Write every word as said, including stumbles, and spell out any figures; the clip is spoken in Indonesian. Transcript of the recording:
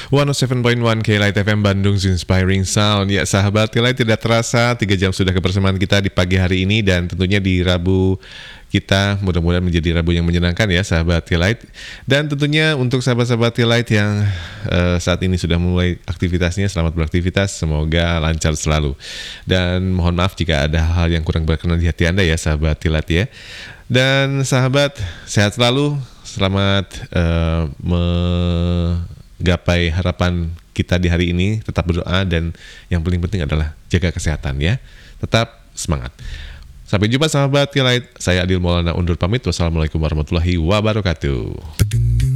seratus tujuh koma satu K Light F M Bandung Inspiring Sound. Ya sahabat K Light, tidak terasa tiga jam sudah kebersamaan kita di pagi hari ini. Dan tentunya di Rabu kita mudah-mudahan menjadi Rabu yang menyenangkan ya sahabat K Light. Dan tentunya untuk sahabat-sahabat K Light yang uh, saat ini sudah mulai aktivitasnya, selamat beraktivitas, semoga lancar selalu. Dan mohon maaf jika ada hal yang kurang berkenan di hati Anda ya sahabat K Light ya. Dan sahabat, sehat selalu, selamat uh, menggapai harapan kita di hari ini. Tetap berdoa dan yang paling penting adalah jaga kesehatan ya. Tetap semangat. Sampai jumpa sahabat K Light. Saya Adil Maulana undur pamit. Wassalamualaikum warahmatullahi wabarakatuh.